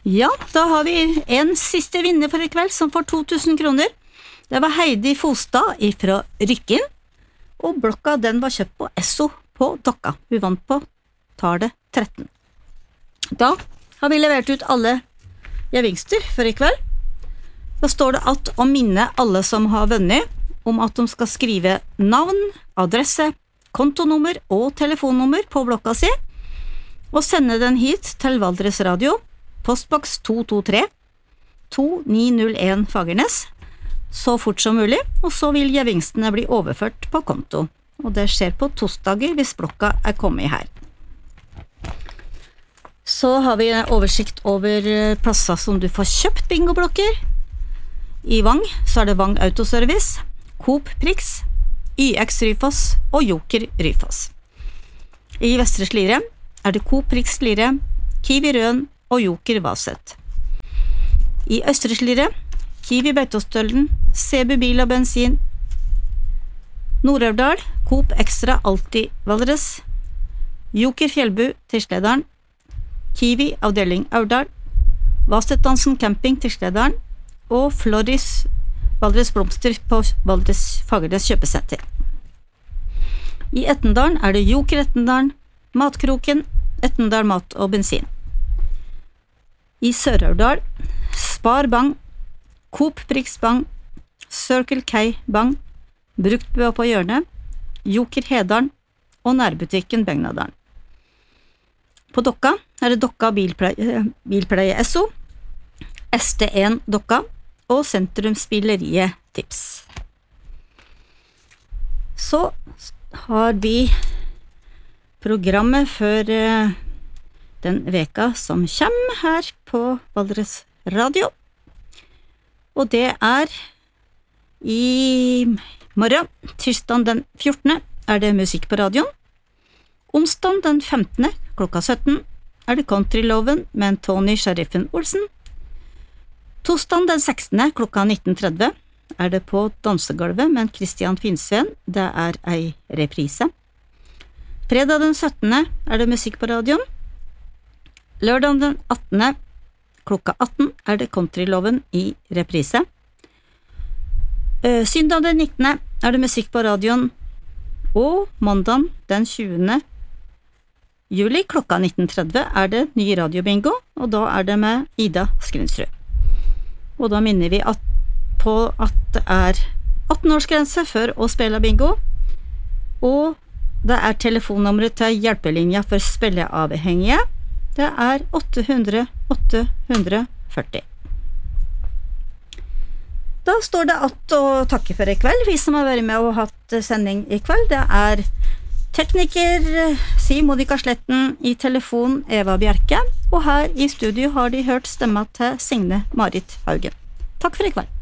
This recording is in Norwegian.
Ja, da har vi en siste vinner for i kveld som får 2000 kroner. Det var Heidi Fostad fra Rykken, og blokka den var kjøpt på Esso på Dokka. Hun vant på tallet 13. Da har vi levert ut alle gevinster for i kveld. Da står det at å minne alle som har vunnet om at de skal skrive navn, adresse, kontonummer og telefonnummer på blokka si, og sende den hit til Valdres Radio, postboks 223 2901 Fagernes, så fort som mulig, og så vil gevinstene bli overført på konto. Og det skjer på torsdager hvis blokka kommet her. Så har vi en oversikt over plasser som du får kjøpt bingoblokker. I Vang så det Vang Autoservice, Coop Prix, YX Ryfoss og Joker Ryfoss. I Vestre Slidre det Coop Prix Slidre, Kiwi Røen og Joker Vaset. I Østre Slidre, Kiwi Beitostøllen, Sebu Bil og Bensin, Nord-Aurdal, Coop Extra Alltid Valdres, Joker Fjellbu Tirsledalen, Kiwi Avdeling Aurdal, Vasetdansen Camping Tirsledalen og Floris Valdres Blomster på Valdres Fagernes kjøpesenter. I Ettendalen det Joker Ettendalen, Matkroken, Ettendal Mat og Bensin. I Sør-Aurdal, Spar Bang, Coop Prix Bang, Circle K Bang, Bruktbua på hjørnet, Joker Hedalen og nærbutikken Begnadalen. På Dokka det Dokka Bilpleie Esso, ST1 Dokka og Sentrumsspilleriet Tips. Så har vi programmet for den veka som kommer her på Valdres Radio. Og det i morgen, tirsdag den 14. Det musikk på radioen. Onsdag den 15. klokka 17 det Countryloven med Tony Sheriffen Olsen. Torsdag den 16. klokka 19.30 det på dansegulvet med Christian Finsveen. Det ei reprise. Fredag den 17. det musikk på radioen. Lørdag den 18. klokka 18 det Countryloven i reprise. Søndag den 19. det musikk på radioen, og mandag den 20. juli klokka 19.30 det ny radiobingo, og da det med Ida Skrinsrud. Og da minner vi på at det 18-årsgrense for å spille bingo, og det telefonnummeret til hjelpelinja for spilleavhengige. Det 800 840. Da står det at å takke for i kveld, vi som har vært med og hatt sending i kveld. Det tekniker Siv Monika Sletten, i telefon Eva Bjerke, og her i studio har de hørt stemma til Signe Marit Haugen. Takk for i kveld.